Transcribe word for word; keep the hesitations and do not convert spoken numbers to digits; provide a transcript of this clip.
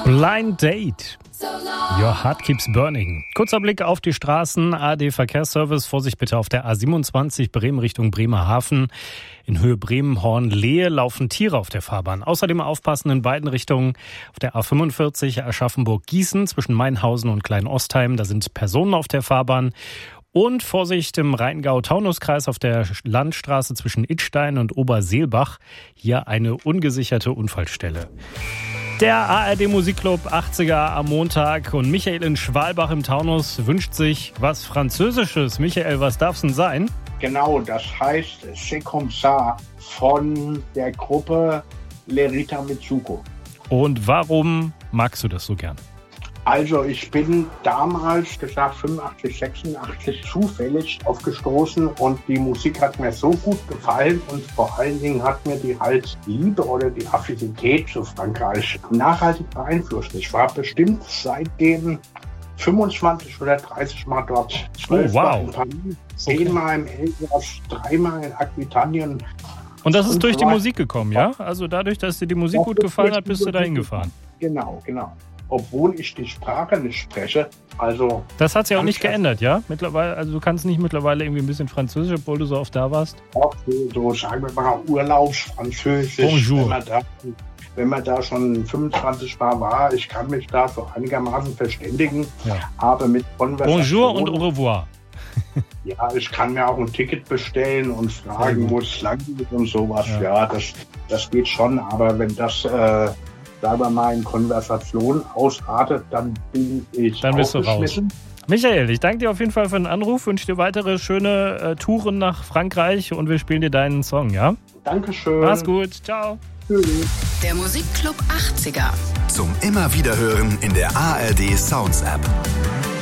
Blind Date. Your Heart Keeps Burning. Kurzer Blick auf die Straßen. A R D-Verkehrsservice. Vorsicht bitte auf der A siebenundzwanzig Bremen Richtung Bremerhaven. In Höhe Bremen-Horn-Lehe laufen Tiere auf der Fahrbahn. Außerdem aufpassen in beiden Richtungen. Auf der A fünfundvierzig Aschaffenburg-Gießen zwischen Mainhausen und Kleinostheim. Da sind Personen auf der Fahrbahn. Und Vorsicht im Rheingau-Taunus-Kreis auf der Landstraße zwischen Idstein und Oberseelbach. Hier eine ungesicherte Unfallstelle. Der A R D-Musikclub achtziger am Montag und Michael in Schwalbach im Taunus wünscht sich was Französisches. Michael, was darf's denn sein? Genau, das heißt C'est comme ça von der Gruppe Lerita Mitsuko. Und warum magst du das so gern? Also ich bin damals, gesagt fünfundachtzig, sechsundachtzig, zufällig aufgestoßen und die Musik hat mir so gut gefallen und vor allen Dingen hat mir die halt Liebe oder die Affinität zu Frankreich nachhaltig beeinflusst. Ich war bestimmt seitdem fünfundzwanzig oder dreißig Mal dort. Oh, wow. In Paris, zehnmal im Elsass, dreimal in Aquitanien. Und das ist und durch so die weiter. Musik gekommen, ja? Also dadurch, dass dir die Musik Auch gut gefallen hat, bist du da Musik hingefahren. Genau, genau. Obwohl ich die Sprache nicht spreche. Also das hat sich auch nicht ganz geändert, ja? Mittlerweile, also du kannst nicht mittlerweile irgendwie ein bisschen Französisch, obwohl du so oft da warst? Auch so, so sagen wir mal Urlaubsfranzösisch. Bonjour. Wenn man, da, wenn man da schon fünfundzwanzig Mal war, ich kann mich da so einigermaßen verständigen. Ja. Aber mit Konversation... Bonjour und au revoir. Ja, ich kann mir auch ein Ticket bestellen und fragen, wo es lang geht und sowas. Ja, ja das, das geht schon. Aber wenn das... Äh, sagen wir mal, in Konversation ausartet, dann bin ich Dann bist du raus. aufgeschmissen. Michael, ich danke dir auf jeden Fall für den Anruf, wünsche dir weitere schöne äh, Touren nach Frankreich und wir spielen dir deinen Song, ja? Dankeschön. Mach's gut, ciao. Tschüss. Der Musikclub achtziger. Zum immer wieder hören in der A R D Sounds App.